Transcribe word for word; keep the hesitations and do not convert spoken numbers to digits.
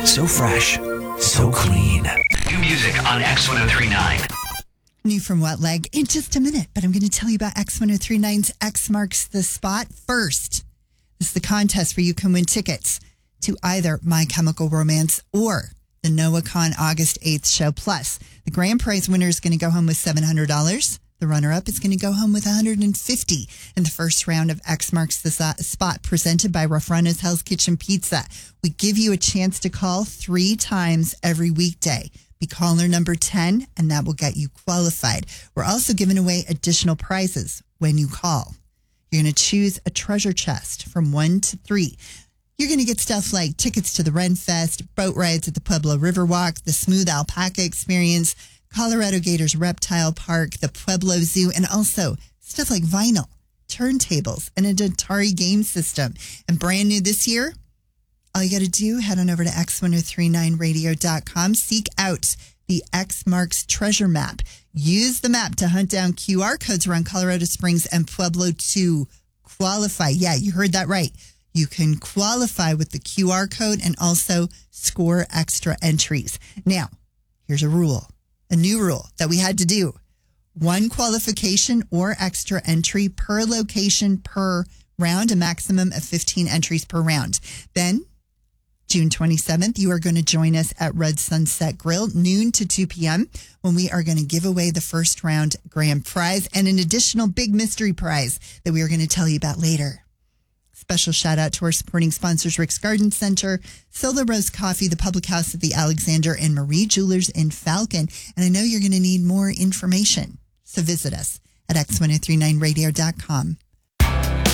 So fresh, so clean. New music on X ten thirty-nine. New from Wet Leg in just a minute, but I'm going to tell you about X ten thirty-nine's X Marks the Spot first. This is the contest where you can win tickets to either My Chemical Romance or the Noah Kahn August eighth show. Plus, the grand prize winner is going to go home with seven hundred dollars. The runner-up is going to go home with one hundred fifty dollars in the first round of X Marks the Spot presented by Raffrano's Hell's Kitchen Pizza. We give you a chance to call three times every weekday. Be caller number ten, and that will get you qualified. We're also giving away additional prizes when you call. You're going to choose a treasure chest from one to three. You're going to get stuff like tickets to the Ren Fest, boat rides at the Pueblo Riverwalk, the Smooth Alpaca Experience, Colorado Gators Reptile Park, the Pueblo Zoo, and also stuff like vinyl, turntables, and an Atari game system. And brand new this year, all you got to do, head on over to X ten thirty-nine radio dot com. Seek out the X Marks treasure map. Use the map to hunt down Q R codes around Colorado Springs and Pueblo to qualify. Yeah, you heard that right. You can qualify with the Q R code and also score extra entries. Now, here's a rule, a new rule that we had to do. One qualification or extra entry per location per round, a maximum of fifteen entries per round. Then, June twenty-seventh, you are going to join us at Red Sunset Grill, noon to two p.m., when we are going to give away the first round grand prize and an additional big mystery prize that we are going to tell you about later. Special shout out to our supporting sponsors, Rick's Garden Center, Solar Rose Coffee, the Public House at the Alexander, and Marie Jewelers in Falcon. And I know you're going to need more information, so visit us at X ten thirty-nine radio dot com.